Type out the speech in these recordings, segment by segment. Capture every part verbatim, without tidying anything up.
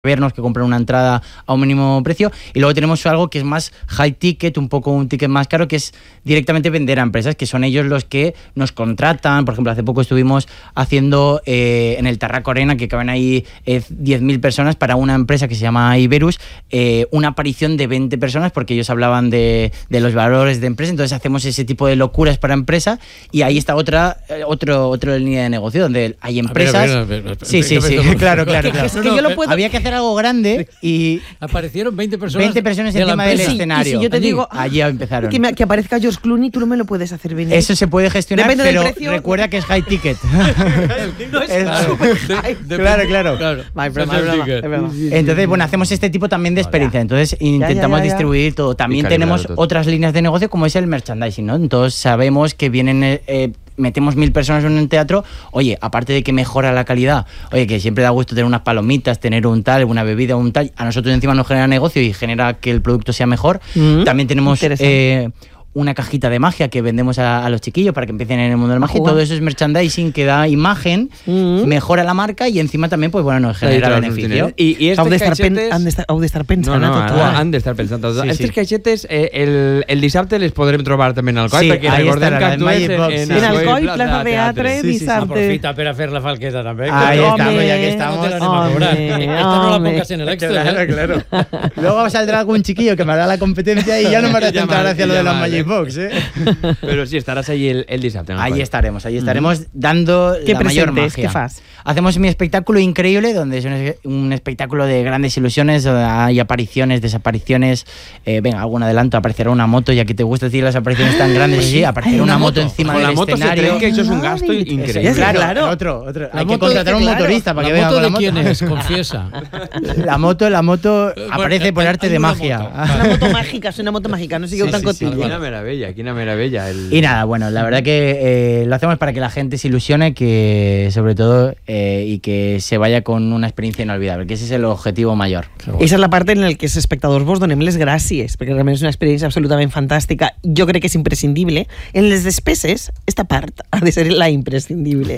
vernos que comprar una entrada a un mínimo precio, y luego tenemos algo que es más high ticket, un poco un ticket más caro, que es directamente vender a empresas, que son ellos los que nos contratan. Por ejemplo, hace poco estuvimos haciendo eh, en el Tarraco Arena, que caben ahí eh, diez mil personas para una empresa que se llama Iberus, eh, una aparición de veinte personas, porque ellos hablaban de, de los valores de empresa. Entonces hacemos ese tipo de locuras para empresa, y ahí está otra otro otra línea de negocio donde hay empresas. A ver, a ver, a ver, sí, sí, sí, claro, claro, claro. Es que yo lo puedo... Había que hacer algo grande y aparecieron veinte personas, veinte personas encima del escenario. Y si yo te allí, digo allí empezaron. Que, me, que aparezca George Clooney, tú no me lo puedes hacer venir. Eso se puede gestionar, depende pero del precio. Recuerda que es high ticket. No es claro, high. claro, claro. claro. Ay, broma, es broma, es broma. Entonces, bueno, hacemos este tipo también de experiencia. Entonces, intentamos ya, ya, ya, ya. distribuir todo. También tenemos todo. Otras líneas de negocio, como es el merchandising, ¿no? Entonces, sabemos que vienen... Eh, metemos mil personas en un teatro, oye, aparte de que mejora la calidad, oye, que siempre da gusto tener unas palomitas, tener un tal, una bebida, un tal, a nosotros encima nos genera negocio y genera que el producto sea mejor. Mm-hmm. También tenemos eh, una cajita de magia que vendemos a, a los chiquillos para que empiecen en el mundo de la magia. Todo eso es merchandising que da imagen, mm-hmm. mejora la marca y encima también, pues bueno, nos genera claro, beneficio. I, i heu d'estar pen, d'estar pensant no, no, a tot. Han d'estar pensant tot. Sí, Estes sí. caixetes, eh, el, el dissabte les podrem trobar també en Alcoi, sí, perquè recordem que actues en, en, en Alcoi, Plaza Teatre, sí, dissabte. Aprofita per a fer la falqueta també. Ahí estamos, ya que No estamos. te la anem a cobrar. Esta no la pongas en el extra. Claro, claro. Luego saldrá algún chiquillo que me hará la competencia y ya no me hará tanta gracia lo de los Magic Box, ¿eh? Pero sí, estarás allí el, el dissabte. Ahí estaremos, ahí estaremos mm-hmm. dando ¿Qué la mayor magia. ¿Qué fas? Hacemos mi espectáculo increíble, donde es un, un espectáculo de grandes ilusiones, donde hay apariciones, desapariciones. Eh, venga, algún adelanto, aparecerá una moto, ya que te gusta decir las apariciones tan grandes, sí, aparecerá una, una moto, moto encima Con del la moto escenario. Se cree que eso es un gasto increíble. Es, claro, claro. Otro, otro. La hay moto, que contratar a un claro. motorista para la que venga moto con la de moto. quién es, confiesa. La moto, la moto aparece por arte de magia. Es una moto mágica, es una moto mágica, no siguió sí, tan sí, cotilla. Sí, quina meravella, quina meravella. El... Y nada, bueno, la verdad que eh, lo hacemos para que la gente se ilusione, que sobre todo, eh, y que se vaya con una experiencia inolvidable, que ese es el objetivo mayor. Esa és la part en la que els espectadors vos donem les gràcies, perquè realment és una experiència absolutament fantàstica. Jo crec que és imprescindible. En les despeses, esta part ha de ser la imprescindible.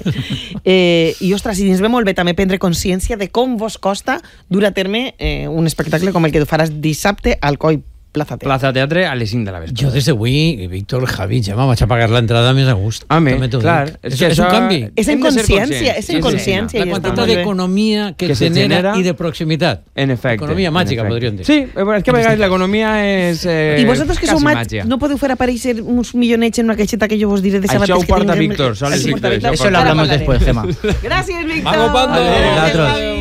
eh, I, ostres, i ens ve molt bé també prendre consciència de com vos costa dur a terme eh, un espectacle com el que tu faràs dissabte al Alcoi Plaza Teatre. Plaza Teatre a les cinc de la vesprada. Jo des d'avui, Víctor, Javi, Gemma, vaig a pagar l'entrada més a gust. Home, clar. És, és un canvi. És en consciència, és en consciència. La quantitat d'economia que, que genera, genera i de proximitat. En efecte. Economia màgica, podríem dir. Sí, és que a vegades l'economia és eh, I vosaltres que sou màgia, no podeu fer aparèixer uns milionets en una caixeta que jo vos diré de sabates que tinguem. Això ho porta Víctor. Eso lo hablamos después, Gemma. Gràcies, Víctor. Vamos, Pando.